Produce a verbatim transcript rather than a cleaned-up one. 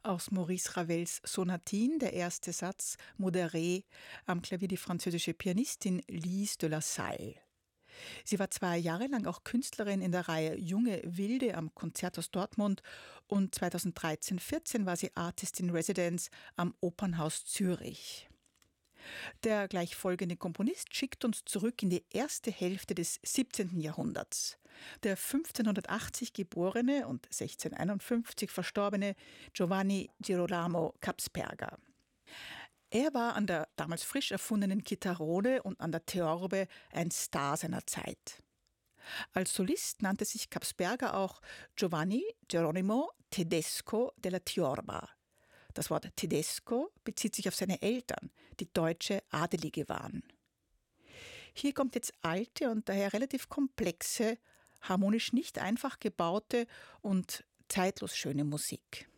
Aus Maurice Ravels Sonatine, der erste Satz, Modéré, am Klavier die französische Pianistin Lise de la Salle. Sie war zwei Jahre lang auch Künstlerin in der Reihe Junge Wilde am Konzerthaus Dortmund und zweitausenddreizehn vierzehn war sie Artist in Residence am Opernhaus Zürich. Der gleich folgende Komponist schickt uns zurück in die erste Hälfte des siebzehnten Jahrhunderts. Der fünfzehnhundertachtzig geborene und sechzehnhunderteinundfünfzig verstorbene Giovanni Girolamo Capsperger. Er war an der damals frisch erfundenen Chitarrone und an der Theorbe ein Star seiner Zeit. Als Solist nannte sich Capsperger auch Giovanni Geronimo Tedesco della Tiorba. Das Wort Tedesco bezieht sich auf seine Eltern, die deutsche Adelige waren. Hier kommt jetzt alte und daher relativ komplexe, harmonisch nicht einfach gebaute und zeitlos schöne Musik.